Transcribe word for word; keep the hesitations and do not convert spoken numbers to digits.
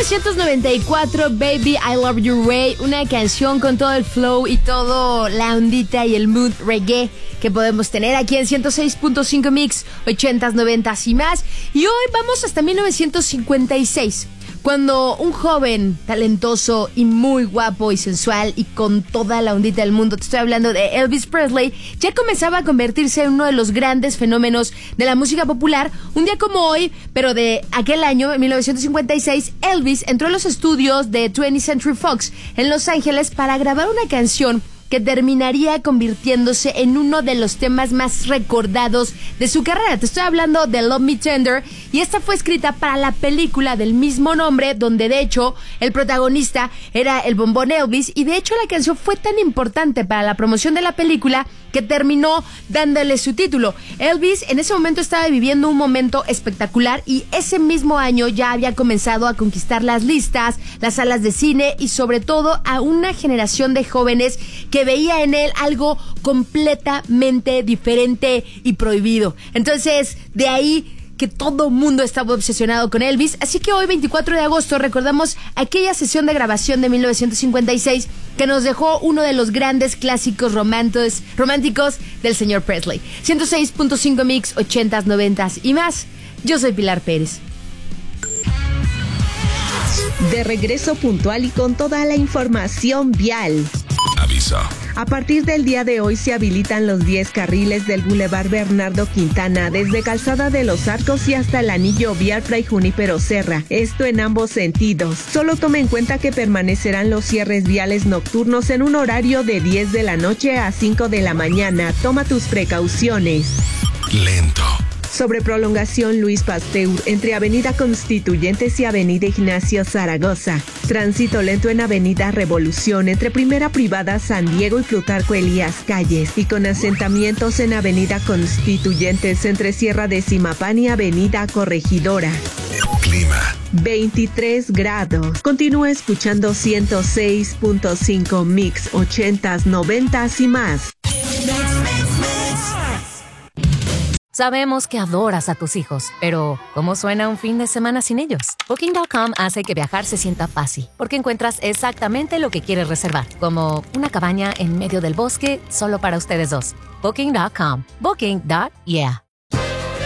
novecientos noventa y cuatro, Baby I Love Your Way, una canción con todo el flow y todo la ondita y el mood reggae que podemos tener aquí en ciento seis punto cinco Mix, ochentas, noventas y más. Y hoy vamos hasta mil novecientos cincuenta y seis, cuando un joven talentoso y muy guapo y sensual y con toda la ondita del mundo, te estoy hablando de Elvis Presley, ya comenzaba a convertirse en uno de los grandes fenómenos de la música popular. Un día como hoy, pero de aquel año, en mil novecientos cincuenta y seis, Elvis entró a los estudios de twentieth Century Fox en Los Ángeles para grabar una canción que terminaría convirtiéndose en uno de los temas más recordados de su carrera. Te estoy hablando de Love Me Tender, y esta fue escrita para la película del mismo nombre, donde de hecho el protagonista era el bombón Elvis, y de hecho la canción fue tan importante para la promoción de la película que terminó dándole su título. Elvis en ese momento estaba viviendo un momento espectacular, y ese mismo año ya había comenzado a conquistar las listas, las salas de cine y sobre todo a una generación de jóvenes que veía en él algo completamente diferente y prohibido. Entonces, de ahí que todo mundo estaba obsesionado con Elvis. Así que hoy, veinticuatro de agosto, recordamos aquella sesión de grabación de mil novecientos cincuenta y seis que nos dejó uno de los grandes clásicos románticos, románticos del señor Presley. ciento seis punto cinco Mix, ochentas, noventas y más. Yo soy Pilar Pérez. De regreso puntual y con toda la información vial. Aviso. A partir del día de hoy se habilitan los diez carriles del Boulevard Bernardo Quintana, desde Calzada de los Arcos y hasta el anillo vial Fray Junípero Serra, esto en ambos sentidos. Solo tome en cuenta que permanecerán los cierres viales nocturnos en un horario de diez de la noche a cinco de la mañana. Toma tus precauciones. Lento. Sobre prolongación Luis Pasteur entre Avenida Constituyentes y Avenida Ignacio Zaragoza. Tránsito lento en Avenida Revolución entre Primera Privada San Diego y Plutarco Elías Calles, y con asentamientos en Avenida Constituyentes entre Sierra de Zimapán y Avenida Corregidora. Clima. veintitrés grados. Continúa escuchando ciento seis punto cinco Mix, ochentas, noventas y más. Sabemos que adoras a tus hijos, pero ¿cómo suena un fin de semana sin ellos? Booking punto com hace que viajar se sienta fácil, porque encuentras exactamente lo que quieres reservar, como una cabaña en medio del bosque solo para ustedes dos. Booking punto com. Booking. Yeah.